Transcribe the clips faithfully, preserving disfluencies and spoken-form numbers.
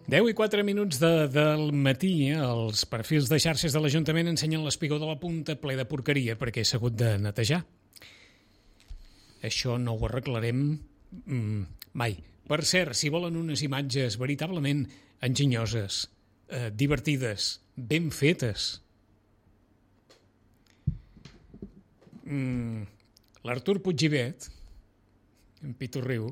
deu i quatre minuts de, del matí, eh? Els perfils de xarxes de l'Ajuntament ensenyen l'espigó de la punta ple de porqueria perquè s'ha hagut de netejar. Això no ho arreglarem mm, mai. Per cert, si volen unes imatges veritablement enginyoses, eh, divertides, ben fetes, mm, l'Artur Puiggivet, en Pitorriu,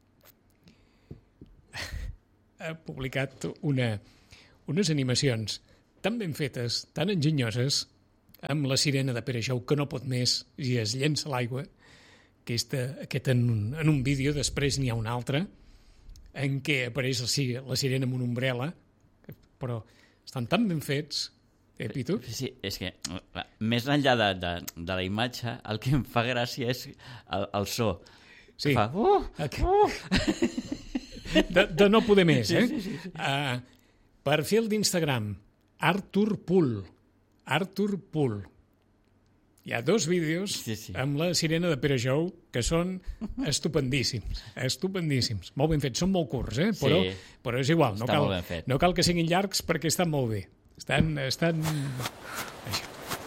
ha publicat una, unes animacions tan ben fetes, tan enginyoses, amb la sirena de Pere Jou, que no pot més i es llença a l'aigua, que aquesta, aquest en, en un vídeo, després n'hi ha un altre, en què apareix la, la sirena amb una ombrela, però estan tan ben fets, eh, Pitu? Sí, és que, més enllà de, de, de la imatge, el que em fa gràcia és el, el so. Sí. Fa, uh, Okay. uh. De, de no poder més, eh? Sí, sí, sí, sí. Uh, perfil d'Instagram, Artur Pool. Artur Pool. Hi ha dos vídeos Sí, sí. amb la sirena de Pere Jou que són estupendíssims. Estupendíssims. Molt ben fets. Són molt curts, eh? Però, Sí. però és igual. No Està cal, molt ben fet. no cal que siguin llargs perquè estan molt bé. Estan... estan... Això.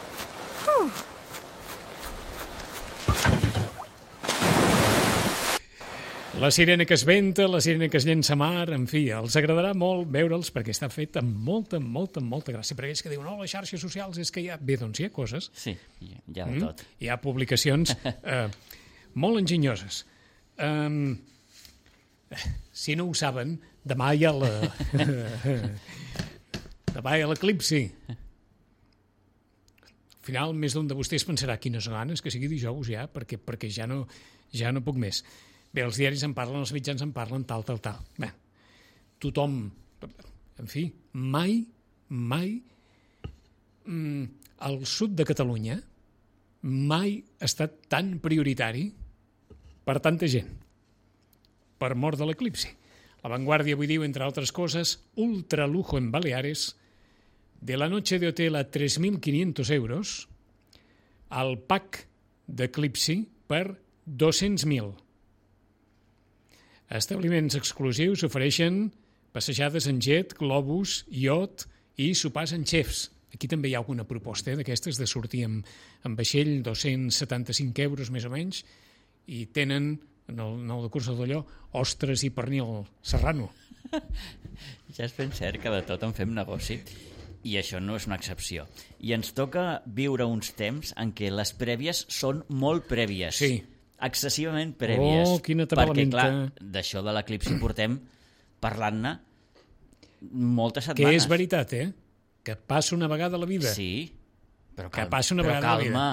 La sirena que es venta, la sirena que es llença a mar, en fi, els agradarà molt veure'ls perquè està fet amb molta, molta, molta gràcia. Perquè ells que diuen, no, les xarxes socials és que hi ha... Bé, doncs hi ha coses. Sí, hi ha de tot. Mm? Hi ha publicacions eh, molt enginyoses. Um, si no ho saben, demà hi ha la... demà hi ha l'eclipsi. Al final, més d'un de vostès pensarà quines ganes que sigui dijous ja, perquè, perquè ja, no, ja no puc més. Bé, els diaris en parlen, els mitjans en parlen, tal, tal, tal. Bé, tothom, en fi, mai, mai, mm, el sud de Catalunya mai ha estat tan prioritari per tanta gent, per mort de l'eclipsi. La Vanguardia avui diu, entre altres coses, ultra lujo en Baleares, de la noche de hotel a tres mil quinientos euros, al pack d'eclipsi per dos-cents mil. Establiments exclusius ofereixen passejades en jet, globus, iot i sopars en xefs. Aquí també hi ha alguna proposta eh, d'aquestes de sortir amb, amb vaixell, dos-cents setanta-cinc euros més o menys, i tenen, en el, en el de Cursa d'Olló, ostres i pernil serrano. Ja és ben cert que de tot en fem negoci. I això no és una excepció. I ens toca viure uns temps en què les prèvies són molt prèvies. Sí. Excessivament prèvies. Oh, quina tabalamenta. Perquè, clar, d'això de l'eclipsi portem parlant-ne moltes Que setmanes. és veritat, eh? Que passa una vegada a la vida. Sí, però, Que cal... passa una però vegada a la calma.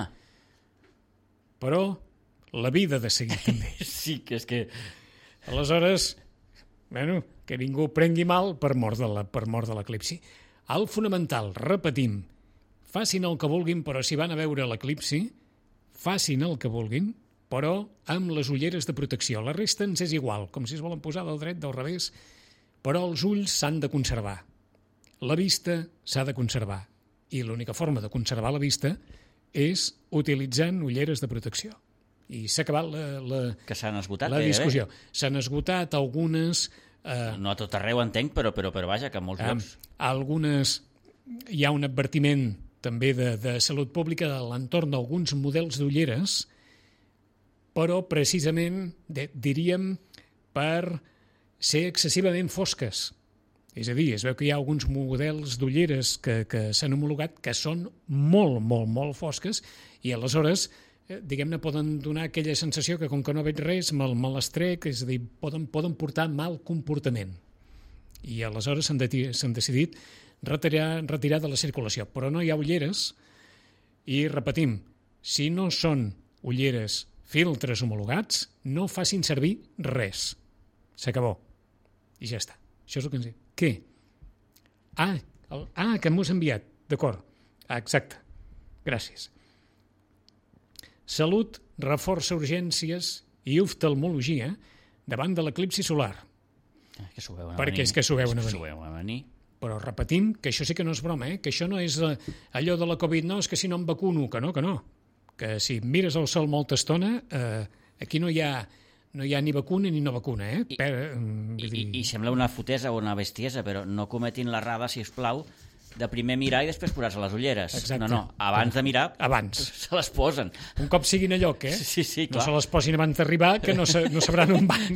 Però la vida de seguir també. Sí, que és que... Aleshores, bueno, que ningú prengui mal per mort de la, per mort de l'eclipsi. El fonamental, repetim, facin el que vulguin, però si van a veure l'eclipsi, facin el que vulguin, però amb les ulleres de protecció. La resta ens és igual, com si es volen posar del dret, del revés, però els ulls s'han de conservar. La vista s'ha de conservar. I l'única forma de conservar la vista és utilitzant ulleres de protecció. I s'ha acabat la, la, Que s'han esgotat, la eh, discussió. S'han esgotat algunes... Eh, No a tot arreu entenc, però, però, però vaja, que a molts eh, llocs... algunes... Hi ha un advertiment també de, de salut pública a l'entorn d'alguns models d'ulleres, però precisament, de, diríem, per ser excessivament fosques. És a dir, es veu que hi ha alguns models d'ulleres que, que s'han homologat que són molt, molt, molt fosques i aleshores, eh, diguem-ne, poden donar aquella sensació que com que no veig res, me'l me les trec, és a dir, poden, poden portar mal comportament. I aleshores s'han de, decidit retirar, retirar de la circulació. Però no hi ha ulleres i, repetim, si no són ulleres filtres homologats, no facin servir res. S'acabó. I ja està. Això és el que ens diu. Què? Ah, el, ah que m'ho has enviat. D'acord. Ah, exacte. Gràcies. Salut reforça urgències i oftalmologia davant de l'eclipsi solar. Que s'ho veuen a Perquè venir. és que s'ho veuen a venir. S'ho veuen a venir. Però repetim que això sí que no és broma, eh? Que això no és eh, allò de la Covid, no, és que si no em vacuno, que no, que no. Que si mires el sol molta estona, eh, aquí no hi ha, no hi ha ni vacuna ni no vacuna, eh? I, per, i, i, I sembla una fotesa o una bestiesa, però no cometin l'errada, si us plau, de primer mirar i després posar-se les ulleres. Exacte. No, no, abans de mirar abans. Se les posen. Un cop siguin a lloc, eh? Sí, sí, clar. No se les posin abans d'arribar, que no, sa, no sabran on van.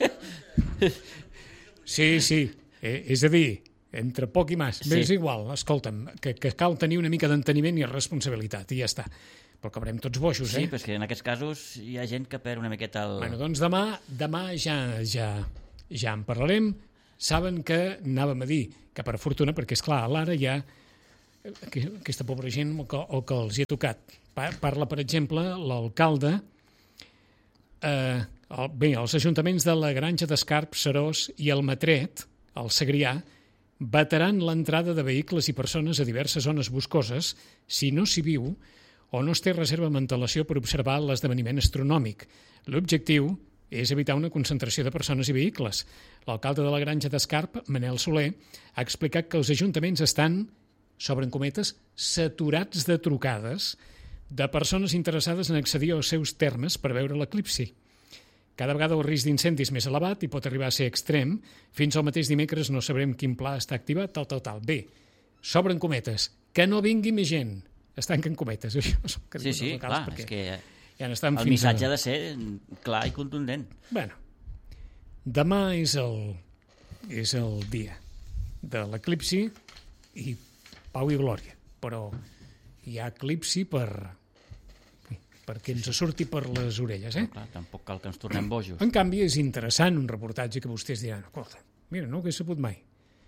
Sí, sí, eh, és a dir, entre poc i mas. Sí. Bé, és igual, escolta'm, que, que cal tenir una mica d'enteniment i responsabilitat, i ja està. Però acabarem tots boixos, sí, eh? Sí, però és que en aquests casos hi ha gent que perd una miqueta el... Bueno, doncs demà, demà ja, ja, ja en parlarem. Saben que anàvem a dir que per fortuna, perquè és clar, a l'ara ja aquesta pobra gent el que, el que els hi ha tocat. Parla, per exemple, l'alcalde, eh, el, bé, els ajuntaments de la Granja d'Escarp, Serós i el Matret, el Segrià, vetaran l'entrada de vehicles i persones a diverses zones boscoses si no s'hi viu o no es té reserva amb antelació per observar l'esdeveniment astronòmic. L'objectiu és evitar una concentració de persones i vehicles. L'alcalde de la Granja d'Escarp, Manel Soler, ha explicat que els ajuntaments estan, s'obren cometes, saturats de trucades de persones interessades en accedir als seus termes per veure l'eclipsi. Cada vegada el risc d'incendi és més elevat i pot arribar a ser extrem. Fins al mateix dimecres no sabrem quin pla està activat, tal, tal, tal. Bé, s'obren cometes. Que no vingui més gent. Es tanquen cometes. Això, sí, sí, clar, és que ja el missatge a... ha de ser clar i contundent. Bueno, demà és el, és el dia de l'eclipsi i pau i glòria, però hi ha eclipsi per... perquè ens surti per les orelles, eh? No, clar, tampoc cal que ens tornem bojos. En canvi, és interessant un reportatge que vostès diran, escolta, mira, no ho hagués sabut mai.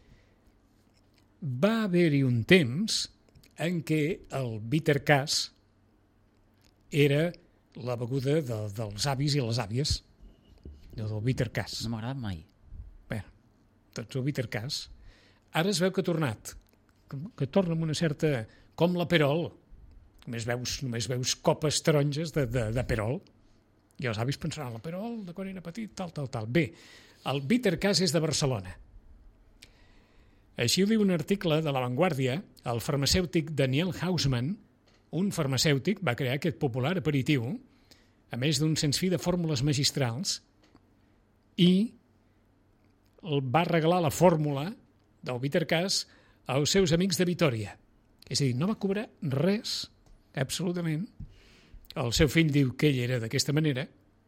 Va haver-hi un temps en què el bitter cas era la beguda de, dels avis i les àvies, del bitter cas. No m'ha agradat mai. Bé, doncs el bitter cas. Ara es veu que ha tornat, que, que torna amb una certa... com la Perol. Només veus, només veus copes taronges de, de, de Perol. I els avis pensaran, la Perol, de quan era petit, tal, tal, tal. Bé, el bitter cas és de Barcelona. Així ho diu un article de La Vanguardia. El farmacèutic Daniel Hausmann, un farmacèutic, va crear aquest popular aperitiu, a més d'un sens fi de fórmules magistrals, i va regalar la fórmula del bitter cas als seus amics de Vitòria. És a dir, no va cobrar res, absolutament. El seu fill diu que ell era d'aquesta manera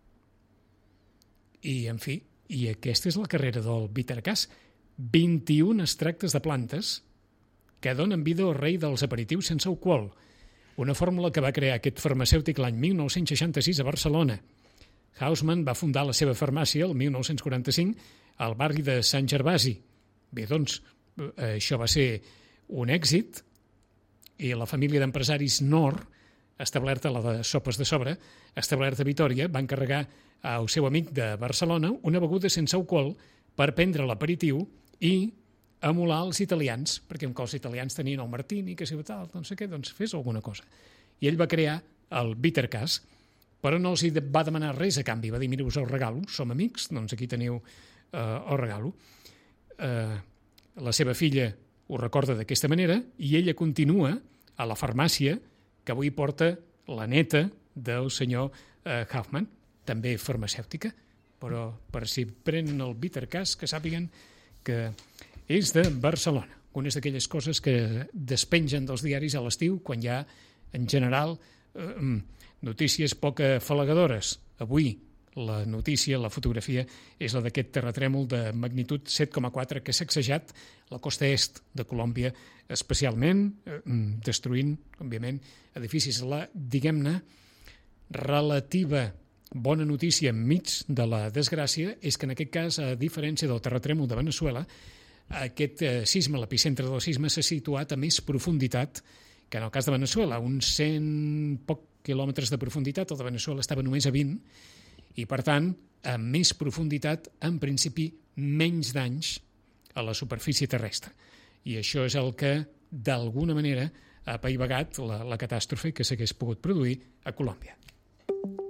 i, en fi, i aquesta és la carrera del bitter cas. vint-i-un extractes de plantes que donen vida al rei dels aperitius sense alcohol, una fórmula que va crear aquest farmacèutic l'any mil nou-cents seixanta-sis a Barcelona. Hausmann va fundar la seva farmàcia el mil nou-cents quaranta-cinc al barri de Sant Gervasi. Bé, doncs, això va ser un èxit i la família d'empresaris Nor, establerta a la de Sopes de Sobre, establerta a Vitòria, va encarregar al seu amic de Barcelona una beguda sense alcohol per prendre l'aperitiu i emular els italians, perquè com que els italians tenien el martini, que si tal, doncs què, doncs fes alguna cosa. I ell va crear el bitter cas, però no els hi va demanar res a canvi, va dir, mira, us el regalo, som amics, doncs aquí teniu eh, el regalo. Eh, la seva filla ho recorda d'aquesta manera i ella continua a la farmàcia que avui porta la neta del senyor eh, Hausmann, també farmacèutica, però per si prenen el bitter cas que sàpiguen que és de Barcelona. Unes d'aquelles coses que despengen dels diaris a l'estiu quan hi ha, en general, eh, notícies poc afalagadores. Avui la notícia, la fotografia, és la d'aquest terratrèmol de magnitud set coma quatre que ha sacsejat la costa est de Colòmbia, especialment eh, destruint, òbviament, edificis. La, diguem-ne, relativa bona notícia enmig de la desgràcia és que en aquest cas, a diferència del terratrèmol de Veneçuela, aquest eh, sisme, l'epicentre del sisme, s'ha situat a més profunditat que en el cas de Veneçuela, uns cent poc quilòmetres de profunditat, el de Veneçuela estava només a vint, i per tant, a més profunditat, en principi, menys danys a la superfície terrestre. I això és el que, d'alguna manera, ha apaivagat la, la catàstrofe que s'hagués pogut produir a Colòmbia.